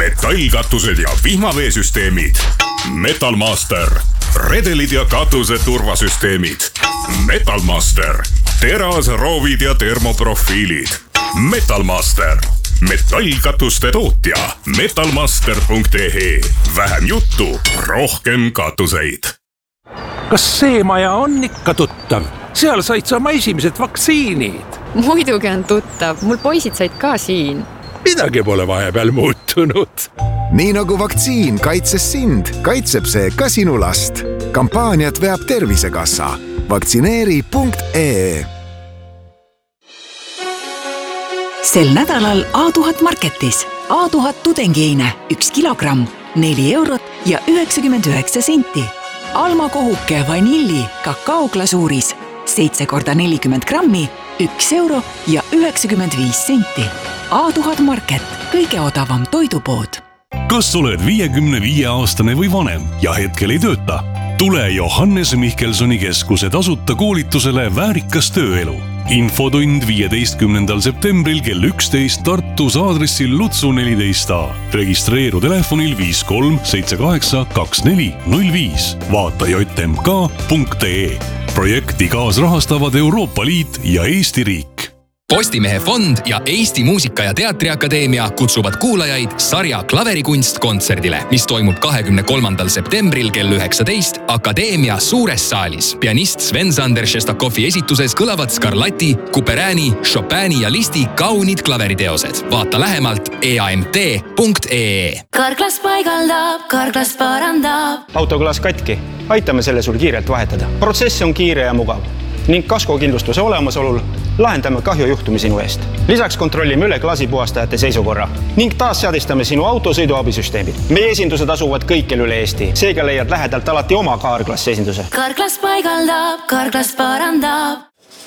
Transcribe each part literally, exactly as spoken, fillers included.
metallkatused ja vihmaveesüsteemid. Metalmaster. Redelid ja katuse turvasüsteemid. Metalmaster. Terasroovid ja termoprofiilid. Metalmaster. Metallkatuste tootja. metalmaster punkt ee. Vähem juttu, rohkem katuseid. Kas see maja on ikka tuttav? Seal said sa oma esimesed vaktsiinid. Muidugi on tuttav, mul poisid said ka siin. Midagi pole vahepeal muutunud. Nii nagu vaktsiin kaitses sind, kaitseb see ka sinu last. Kampaaniat veab Tervisekassa. Vaktsineeri punkt ee. Sel nädalal A tuhat Marketis. A tuhat tudengiine, üks kilogramm, neli eurot ja üheksakümmend üheksa senti. Alma kohuke vanilli kakaoglasuuris, seitse korda nelikümmend grammi, üks euro ja üheksakümmend viis senti. A tuhat Market, kõige odavam toidupood. Kas oled viiekümne viie aastane või vanem ja hetkel ei tööta? Tule Johannes Mihkelsoni keskuse tasuta koolitusele Väärikas tööelu. Infotund viieteistkümnendal septembril kell üksteist Tartus aadressil Lutsu neliteist A. Registreeru telefonil viis kolm seitse kaheksa kaks neli null viis. Vaata j m k punkt ee. Projekti kaasrahastavad Euroopa Liit ja Eesti riik. Postimehe fond ja Eesti Muusika- ja Teatriakadeemia kutsuvad kuulajaid sarja Klaverikunst kontserdile, mis toimub kahekümne kolmandal septembril kell üheksateist Akadeemia suures saalis. Pianist Sven-Sander Šestakovi esituses kõlavad Scarlatti, Couperini, Chopini ja Listi kaunid klaveriteosed. Vaata lähemalt e a m t punkt ee. Karklas paigaldab, karklas parandab. Autoklaas katki. Aitame selle sul kiirelt vahetada. Protsess on kiire ja mugav. Ning kaskokindlustuse olemasolul lahendame kahjujuhtumi sinu eest. Lisaks kontrollime üle klaasipuhastajate seisukorra ning taas seadistame sinu autosõiduabisüsteemid. Meie esindused asuvad kõikjal üle Eesti. Seega leiad lähedalt alati oma Karklas esinduse. Karklas paigaldab, karklas parandab.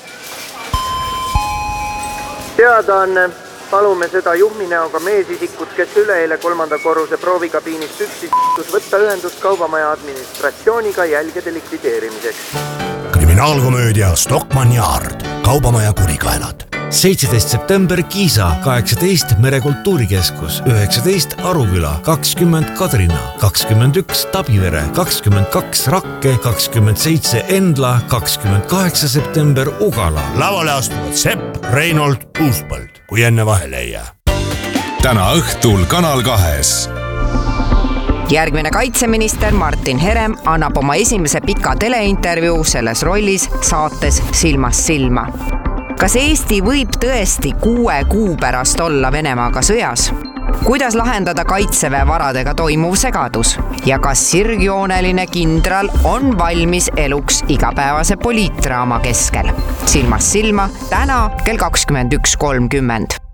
Teadaanne. Palume seda juhminäoga meesisikut, kes üleeile kolmanda korruse proovikabiinist üksis võtta ühendust kaubamaja administratsiooniga jälgede likvideerimiseks. Kriminaalkomöödia Stockmann Yard, kaubamaja kurikaelad. seitseteist september Kiisa, kaheksateist Merekultuurikeskus, üheksateist Aruküla, kakskümmend Kadrina, kakskümmend üks Tabivere, kakskümmend kaks Rakke, kakskümmend seitse Endla, kakskümmend kaheksa september Ugala. Lavale astuvad Sepp, Reinold, Uuspõld, kui enne vahele ei jää. Täna õhtul Kanal kahes. Järgmine kaitseminister Martin Herem annab oma esimese pika teleintervjuu selles rollis saates Silmast silma. Kas Eesti võib tõesti kuue kuu pärast olla Venemaaga sõjas? Kuidas lahendada kaitseväe varadega toimuv segadus? Ja kas sirgjooneline kindral on valmis eluks igapäevase poliitdraama keskel? Silmast silma täna kell kakskümmend üks kolmkümmend.